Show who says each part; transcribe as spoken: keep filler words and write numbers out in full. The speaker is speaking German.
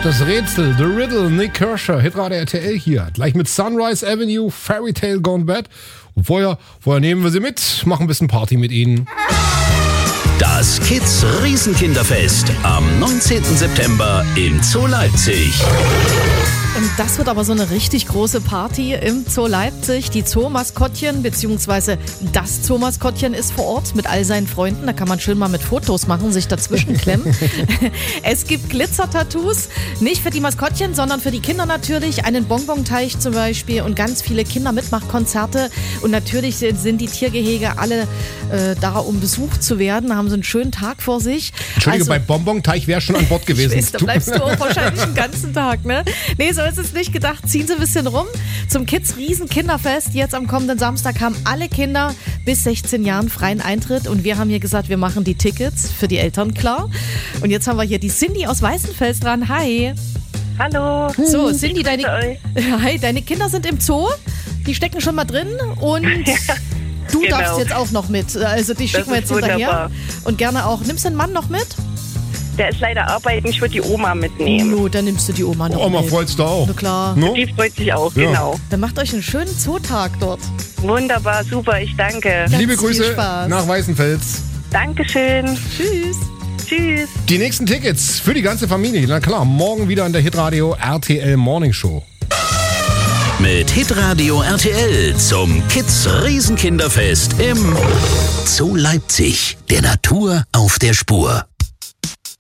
Speaker 1: das Rätsel, The Riddle, Nick Kershaw, Hitradio R T L hier. Gleich mit Sunrise Avenue, Fairy Tale Gone Bad. Und vorher, vorher nehmen wir sie mit, machen ein bisschen Party mit ihnen.
Speaker 2: Das Kids Riesenkinderfest am neunzehnten September im Zoo Leipzig.
Speaker 3: Und das wird aber so eine richtig große Party im Zoo Leipzig. Die Zoo-Maskottchen bzw. das Zoo-Maskottchen ist vor Ort mit all seinen Freunden. Da kann man schön mal mit Fotos machen, sich dazwischen klemmen. Es gibt Glitzer-Tattoos, nicht für die Maskottchen, sondern für die Kinder natürlich. Einen Bonbonteich zum Beispiel und ganz viele Kindermitmachkonzerte. Und natürlich sind die Tiergehege alle äh, da, um besucht zu werden. Da haben sie einen schönen Tag vor sich.
Speaker 1: Entschuldige,
Speaker 3: Also,
Speaker 1: bei Bonbonteich wäre schon an Bord gewesen.
Speaker 3: Ich weiß, da bleibst du auch wahrscheinlich den ganzen Tag, ne? Nee, so ist es nicht gedacht. Ziehen Sie ein bisschen rum zum Kids Riesenkinderfest. Jetzt am kommenden Samstag haben alle Kinder bis sechzehn Jahren freien Eintritt. Und wir haben hier gesagt, wir machen die Tickets für die Eltern klar. Und jetzt haben wir hier die Cindy aus Weißenfels dran. Hi.
Speaker 4: Hallo.
Speaker 3: So, Cindy, deine,
Speaker 4: euch.
Speaker 3: hi, deine Kinder sind im Zoo. Die stecken schon mal drin. Und du
Speaker 4: genau.
Speaker 3: darfst jetzt auch noch mit. Also die schicken wir jetzt
Speaker 4: ist
Speaker 3: hinterher.
Speaker 4: wunderbar.
Speaker 3: Und gerne auch. Nimmst du den Mann noch mit?
Speaker 4: Der ist leider arbeiten, ich würde die Oma mitnehmen.
Speaker 3: No, dann nimmst du die Oma noch
Speaker 1: Oma
Speaker 3: mit.
Speaker 1: freut's da auch.
Speaker 3: Na klar.
Speaker 1: No?
Speaker 4: Die freut sich auch,
Speaker 1: Ja.
Speaker 4: genau.
Speaker 3: Dann macht euch einen schönen Zootag dort.
Speaker 4: Wunderbar, super, ich danke.
Speaker 3: Ganz
Speaker 1: Liebe
Speaker 3: viel
Speaker 1: Grüße
Speaker 3: Spaß.
Speaker 1: nach Weißenfels.
Speaker 4: Dankeschön.
Speaker 3: Tschüss.
Speaker 4: Tschüss.
Speaker 1: Die nächsten Tickets für die ganze Familie. Na klar, morgen wieder in der Hitradio R T L Morning Show.
Speaker 2: Mit Hitradio R T L zum Kids Riesenkinderfest im Zoo Leipzig. Der Natur auf der Spur.